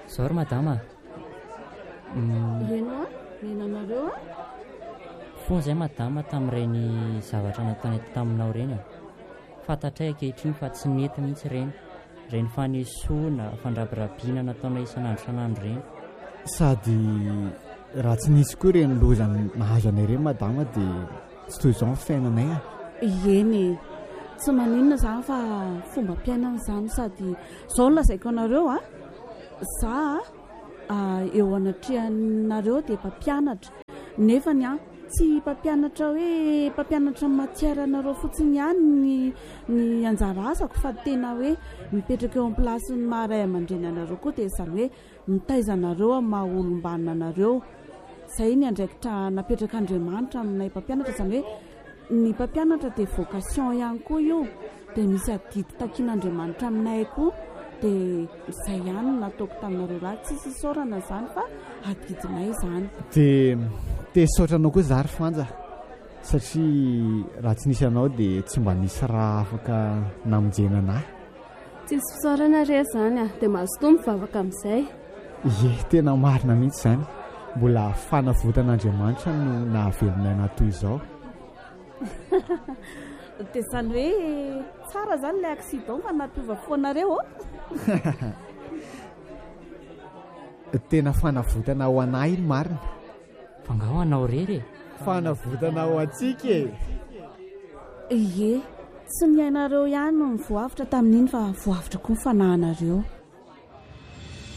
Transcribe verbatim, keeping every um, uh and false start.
Zao ry madama. Eno a nenanareo a Fony izay madama tamin'ireny zavatra nataony taminao ireny a. Fantatray ankehitriny fa tsy mety mihitsy ireny. Ireny fanesoana, fandrabirabiana nataonao isan'andro isan'andro ireny. Sady raha tsy nisy koa ireny loza nahazo anay ireny madama dia tsy toy izao ny fiainanay a. Eny tsy maninona izany fa fomba mpiainana izany sady izao no lazaiko anareo a za a eo anatrehanareo dia mpampianatra nefany a tsy mpampianatra hoe mpampianatra matière anareo fotsiny ihany ny ny anjara asako fa tena hoe mipetraka eo amin'ny plasin'ny maharay aman-dreny anareo koa dia izany hoe mitaizanareo amin'ny maha olom-banona anareo. Izay ny andraikitra napetraka Andriamanitra aminay mpampianatra izany hoe ny mpampianatra dia vocation ihany koa io dia misy adidy takian'Andriamanitra aminay koa dia izay ihany nataoko taminareo lahy tsisy isaorana izany fa adidinay izany. Dia te hisaotranao koa zary fanja satria raha tsy nisy anao dia tsy mba nisy raha afaka namonjena anahy. Tsisy fisaorana re izany a dia mazotoa mivavaka amin'izay. Ie tena marina mihitsy izany. Mbola fanavotan'Andriamanitra no nahavelonay anahy toy izao. Dia izany hoe tsara izany ilay accident fa nampiova foanareo. Tena fanavotana ho anahy iny marina. Fangaho anao rery. Fanavotana ho antsika e. Ie tsy ny ainareo ihany no voavitra tamin'iny fa voavitra koa ny fanahinareo.